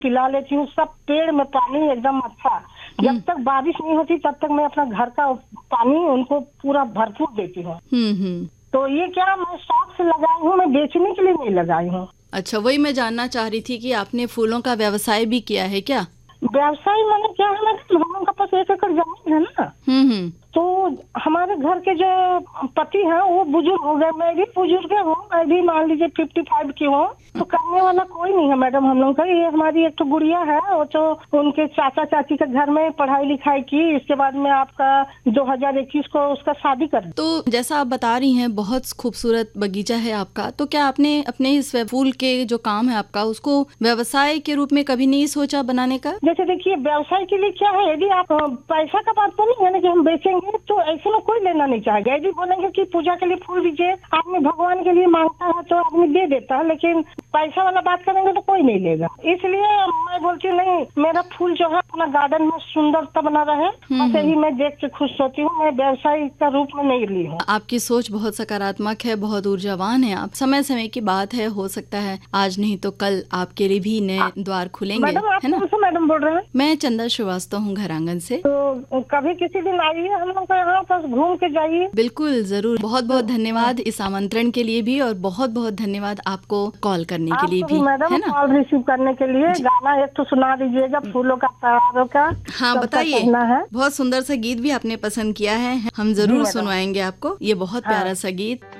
पिला लेती हूँ। सब पेड़ में पानी एकदम अच्छा, जब तक बारिश नहीं होती तब तक मैं अपना घर का पानी उनको पूरा भरपूर देती हूँ। तो ये क्या मैं शौक से लगाई हूँ, मैं बेचने के लिए नहीं लगाई हूँ। अच्छा, वही मैं जानना चाह रही थी कि आपने फूलों का व्यवसाय भी किया है क्या? व्यवसाय मैंने क्या है ना, हम लोग का पास 1 एकड़ जमीन है ना, तो हमारे घर के जो पति हैं वो बुजुर्ग हो गए, मैं भी बुजुर्ग हूँ, मैं भी मान लीजिए 55 की हूँ, तो करने वाला कोई नहीं है मैडम हम लोग का। ये हमारी एक तो गुड़िया है, वो तो उनके चाचा चाची के घर में पढ़ाई लिखाई की, इसके बाद में आपका 2021 को उसका शादी कर। तो जैसा आप बता रही हैं बहुत खूबसूरत बगीचा है आपका, तो क्या आपने अपने इस फूल के जो काम है आपका उसको व्यवसाय के रूप में कभी नहीं सोचा बनाने का? जैसे देखिए व्यवसाय के लिए क्या है, यदि आप पैसा का बात तो नहीं है ना कि हम बेचेंगे, तो ऐसे में कोई लेना नहीं चाहेगा। यदि बोलेंगे कि पूजा के लिए फूल दीजिए, आदमी भगवान के लिए मांगता है तो आदमी दे देता है, लेकिन पैसा वाला बात करेंगे तो कोई नहीं लेगा। इसलिए मैं बोलती हूँ नहीं, मेरा फूल जो है अपना गार्डन में सुंदरता बना रहे, बस यही मैं देख के खुश होती हूँ। मैं व्यवसाय का रूप में नहीं ली हूँ। आपकी सोच बहुत सकारात्मक है, बहुत ऊर्जावान है आप। समय समय की बात है, हो सकता है आज नहीं तो कल आपके लिए भी नए द्वार खुलेंगे, मैडम आप है ना? कौन से मैडम बोल रहे हैं? मैं चंदा श्रीवास्तव हूँ घरांगन से। तो कभी किसी दिन आइए हम लोग को यहाँ पर घूम के जाइए। बिल्कुल जरूर। बहुत बहुत धन्यवाद इस आमंत्रण के लिए भी, और बहुत बहुत धन्यवाद आपको कॉल करने के लिए भी, मैडम है ना? कॉल रिसीव करने के लिए। गाना एक तो सुना दीजिएगा फूलों का, प्यारों का। हाँ बताइए। है बहुत सुंदर सा गीत भी आपने पसंद किया है, हम जरूर सुनवाएंगे आपको ये बहुत प्यारा सा गीत।